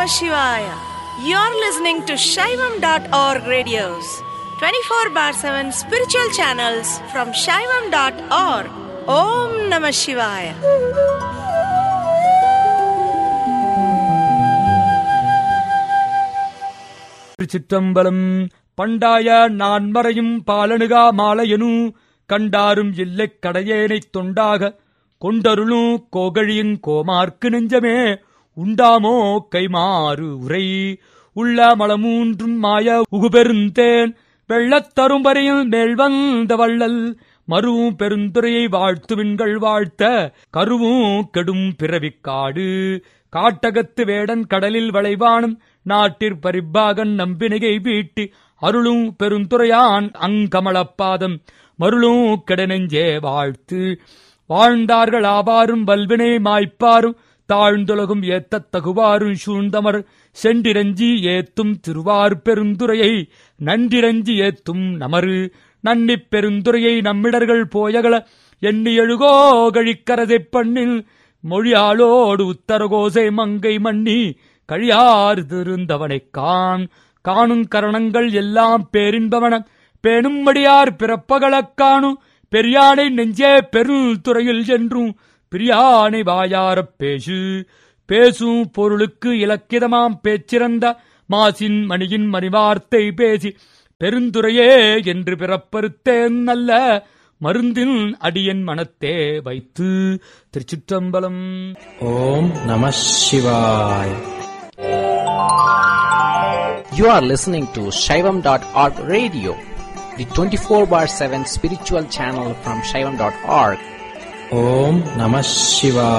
Shivaya. You're listening to Shaivam.org radios, 24/7 spiritual channels from Shaivam.org. Om Namah Shivaya. திருச்சிற்றம்பலம். பண்டாய நான்மறையும் பாலனுகா மாலையனு கண்டாரும் இல்லைக் கடையேனைத் தொண்டாக கொண்டருளும் கோகழியுங் கோமார்க்கு நெஞ்சமே உண்டாமோ கைமாறு உரை உள்ள மலமூன்றும் மாய உகுபெருந்தேன் வெள்ளத்தரும்பரையில் மேல்வந்த வள்ளல் மருவும் பெருந்துரையை வாழ்த்துவின்கள் வாழ்த்த கருவும் கெடும் பிறவிக்காடு காட்டகத்து வேடன் கடலில் வளைவானும் நாட்டிற் பரிபாகன் நம்பினையை வீட்டி அருளும் பெருந்துரையான் அங்கமலப்பாதம் மருளும் கெடநெஞ்சே வாழ்த்து வாழ்ந்தார்கள் ஆவாரும் வல்வினை மாய்ப்பாரும் தாழ்ந்துலகும் ஏத்தத் தகுவாரும் சூழ்ந்தமர் செண்டிரஞ்சி ஏத்தும் திருவார் பெருந்துரையை நன்றிரஞ்சி ஏத்தும் நமரு நன்னிப் பெருந்துரையை நம்மிடர்கள் போயகல எண்ணி எழுகோ கழிக்கரதைப் பண்ணில் மொழியாளோடு உத்தரகோசை மங்கை மண்ணி கழியாறு திருந்தவனைக் காணும் கரணங்கள் எல்லாம் பேரின்பவன பேணும்படியார் பிறப்பகளக் காணும் பெரியானை நெஞ்சே பெருந்துறையில் என்றும் பிரியானை வாயாரப் பேசும் பொருளுக்கு இலக்கிதமாம் பேச்சிறந்த மாசின் மணியின் மணிவார்த்தை பேசி பெருந்துரையே என்று பிறப்பறுத்தேன் நல்ல மருந்தின் அடியன் மனத்தே வைத்து. திருச்சிற்றம்பலம். ஓம் நம சிவாய. You are listening to Shaivam.org radio, the 24/7 spiritual channel from Shaivam.org. Om Namah Shivaya.